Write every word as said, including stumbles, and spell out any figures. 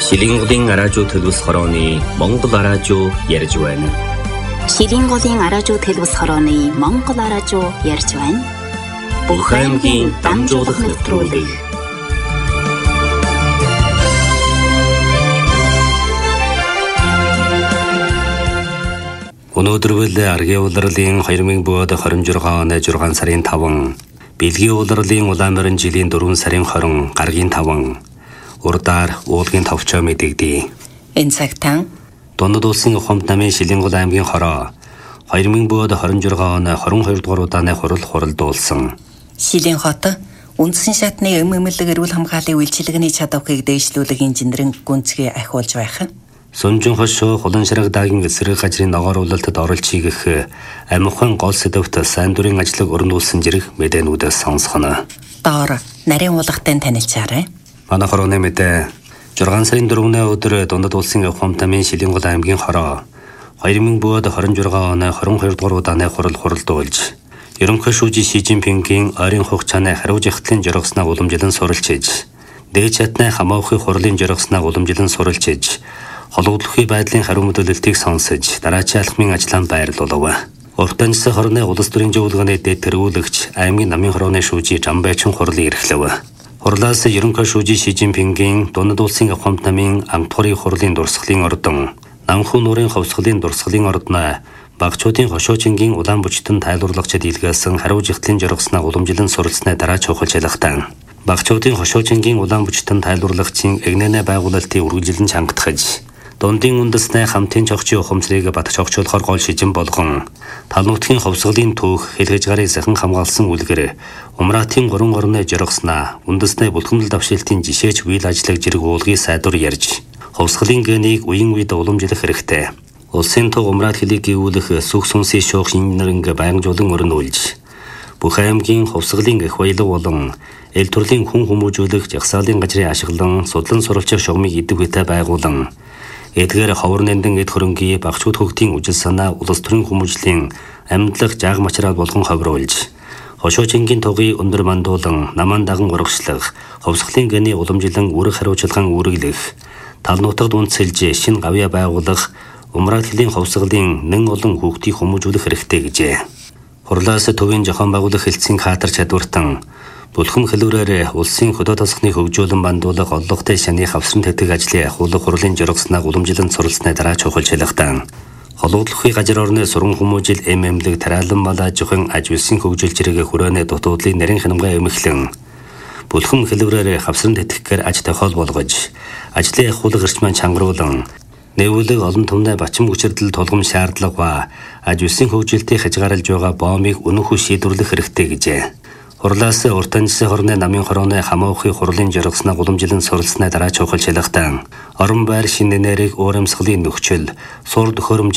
Шилингодын араажуу төлөвс хорооны Монгол араажуу ярьж байна. Шилингодын араажуу төлөвс хорооны Монгол араажуу ярьж байна. Бүх аймгийн дамжуулах нэвтрүүлэг. Өнөөдөр бол аргийн улирлын хоёр мың двадцать шесть оны зургаан сарын таван, бэлгийн улирлын улаан морин жилийн дөрвөн сарын хорин гаргийн таван, урдаар уулгийн товчоо мэдэгдэе. Энэ цагтаа Дундад улсын ухамд намын Шилингод аймгийн хороо хоёр мың двадцать шесть оны двадцать two дугаар удааны хурал хуралдуулсан. Шилийн хот үндсэн шатны эмэмлэг эрүүл хамгааллын үйлчилгээний чадварыг дээшлүүлэх инженерийн гүнзгий ахиулж байх. Сүнжин хошоо Хуланшираг даагийн эсрэг газрын ногооруулалтад оролж хийгэх амихан гол сэдвт сайн дурын ажлыг өрнүүлсэн зэрэг мэдээнүүдээс сонсгоно. Доор нарийн уулгатай танилцаарай. Манай хорооны мэдээ зургаан сарын дөрөвний өдөр Дундад улсын ухамд намын Шилингод аймгийн хороо хоёр мың двадцать шесть оны двадцать two дугаар удааны хурал хуралдуулж ерөнхий шүүжи Ши Жинпингийн ойрын хугацааны хариу жагтлын жоргосноо уламжлан суралцж, дээд чатны хамаахын хурлын жоргосноо уламжлан суралцж, холбогдлохын байдлын хариу мэдээллийг сонсож, дараачийн алхмын ажлаанд байрлуулав. Уртанчсан хорны улс төрийн зөвлөгөөний дэд тэргүүлэгч аймгийн намын хорооны шүүжи Жамбайчин хурлын эрхлэв. Хурлаас ерөнхий шүүжи Ши Жинпингийн Дундад улсын ухамд намын амтхуурын хурлын дурсгалын ордон, Намхүү нуурын ховсгалын дурсгалын ордноо багчуудын хошоочингийн улаан бүчтэн тайлбарлагчид илгээсэн хариу жагтлын жоргосноо уламжлан суралцсны дараа чухал шалгалтаа. Багчуудын хошоочингийн улаан бүчтэн тайлбарлагчийн эгнэнэ байгуулалтын үргэлжлэн чангатгаж, дундын үндэснээ хамтын чогчийн ухамсарыг батж огчуулахар гол шижин болгон, тал нутгийн ховсгалын түүх хэлгэж гарын захин хамгаалсан үлгэр, умраатын гурван орны жоргосноо үндэснээ бүлхэмдэл давшилтын жишээч үйл ажиллагааг зэрэг уулгын сайдвар ярьж, ховсгалын гэнийг үеийн үед уламжлах хэрэгтэй. Улсын туг умраад хэлийг гүйүүлэх сүх сүнсийн шуух инженеринг байнгажуулан өрнүүлж, бүх аймгийн ховсгалын эх баялаг болон эл төрлийн хүн хүмүүжүүлэх жагсаалын газрын ашиглан судлан сурвалжих шугамыг идэв хөтэй байгуулан, эдгээр ховор нандин эд хөрөнгийн багчууд хөгтийн үжил санаа улс төрийн хүмүүжлийн амьдлах жааг мачраад болгон ховруулж, хошоочингийн тугыг өндөр мандуулан наман даган урагшлах, ховсгалын гэний уламжлан үүрэг хариуцлаган үүрэглэх, тал нутагт үнцэлж шин гавья байгуулах, умраад хэлийн ховсгалын нэн олон хүүхдийг хүмүүжүүлэх хэрэгтэй гэжээ. Хурлаас төвийн зохион байгуулах хэлтсийн хаатар чадвартан бүлхэм хэлүүрээр улсын хөдөө тосгоны хөгжүүлэн бандуулах олонхтой шаны хавсран тэтг ажлын ахуулах хурлын жоргосноо уламжлан суралцсны дараа чухал шалгалтаа. Холбогдлохын газар орны суран хүмүүжил эмэмлэг тариалан мала жохин аж үйлсийн хөгжүүлж зэрэг хүрээний дутуудлын нарийн хянамгай эмхлэн бүлхэм хэлүүрээр хавсран тэтгэхээр аж тохиол болгож, ажлын ахуулах эрчмэн чангаруулан, нэвлэг олон түмнээ бачим хүчирдэл тулгам шаардлага ба аж үйлсийн хөгжилтийг хязгаарлаж байгаа боомыг өнөхөө шийдвэрлэх хэрэгтэй гэжээ. Хурлаас уртанчсан хорны намын хорооны хамаахын хурлын жоргосноо уламжлан суралцсны дараа чухал шалгалтаа орон байр шинэ нэрийг урамсгалын нөхцөл, сур төхөөрөмж